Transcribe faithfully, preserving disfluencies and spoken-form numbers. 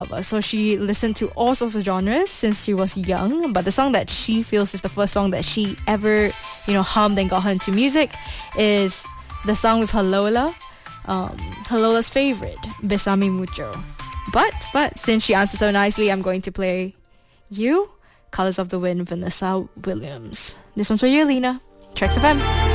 So she listened to all sorts of genres since she was young, but the song that she feels is the first song that she ever, you know, hummed and got her into music is the song with her Lola, um, her Lola's favorite, Besame Mucho. But, but since she answered so nicely, I'm going to play You, Colors of the Wind, Vanessa Williams. This one's for you, Lena. Tracks F M.